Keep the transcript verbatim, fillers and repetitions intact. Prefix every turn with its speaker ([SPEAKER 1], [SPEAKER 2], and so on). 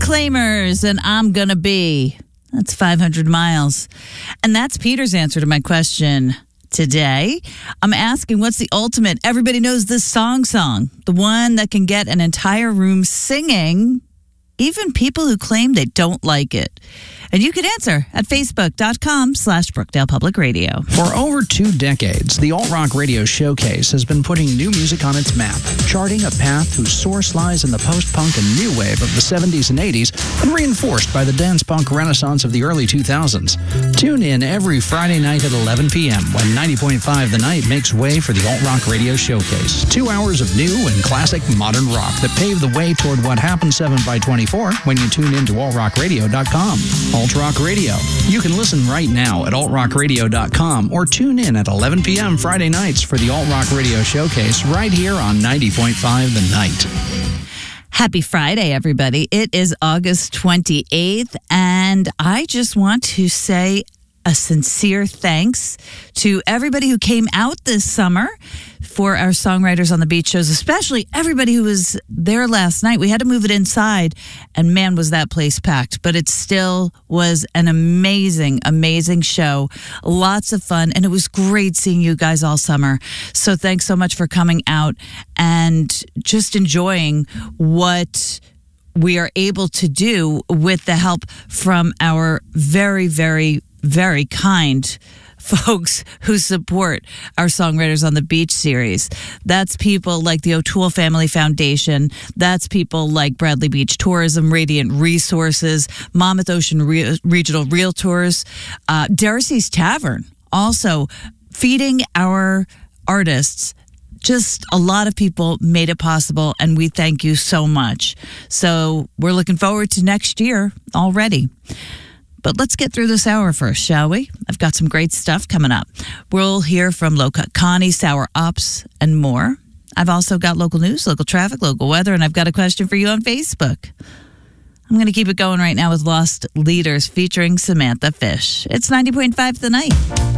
[SPEAKER 1] Claimers and I'm Gonna Be. That's five hundred miles. And that's Peter's answer to my question today. I'm asking, what's the ultimate? Everybody knows this song song, the one that can get an entire room singing, even people who claim they don't like it. And you can answer at facebook.com slash Brookdale Public Radio.
[SPEAKER 2] For over two decades, the Alt Rock Radio Showcase has been putting new music on its map, charting a path whose source lies in the post-punk and new wave of the seventies and eighties and reinforced by the dance-punk renaissance of the early two thousands. Tune in every Friday night at eleven p.m. when ninety point five The Night makes way for the Alt Rock Radio Showcase. Two hours of new and classic modern rock that pave the way toward what happens seven by twenty-four when you tune in to alt rock radio dot com. Alt Rock Radio. You can listen right now at alt rock radio dot com or tune in at eleven p.m. Friday nights for the Alt Rock Radio Showcase right here on ninety point five The Night.
[SPEAKER 1] Happy Friday, everybody. It is August twenty-eighth, and I just want to say a sincere thanks to everybody who came out this summer for our Songwriters on the Beach shows, especially everybody who was there last night. We had to move it inside, and man, was that place packed. But it still was an amazing, amazing show. Lots of fun, and it was great seeing you guys all summer. So thanks so much for coming out and just enjoying what we are able to do with the help from our very, very, very kind folks who support our Songwriters on the Beach series. That's people like the O'Toole Family Foundation. That's people like Bradley Beach Tourism, Radiant Resources, Monmouth Ocean Re- Regional Realtors, uh, Darcy's Tavern, also feeding our artists. Just a lot of people made it possible, and we thank you so much. So we're looking forward to next year already. But let's get through this hour first, shall we? I've got some great stuff coming up. We'll hear from Low Cut Connie, Sour Ups, and more. I've also got local news, local traffic, local weather, and I've got a question for you on Facebook. I'm going to keep it going right now with Lost Leaders featuring Samantha Fish. It's ninety point five The Night.